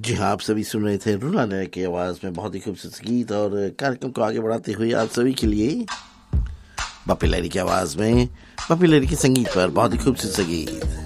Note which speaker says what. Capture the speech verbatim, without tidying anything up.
Speaker 1: जी हाँ, आप सभी सुन रहे थे रूना नायक की आवाज़ में बहुत ही खूबसूरत गीत। और कार्यक्रम को आगे बढ़ाते हुए आप सभी के लिए पप्पी लहरी की आवाज़ में पप्पी लहरी के संगीत पर बहुत ही खूबसूरत गीत।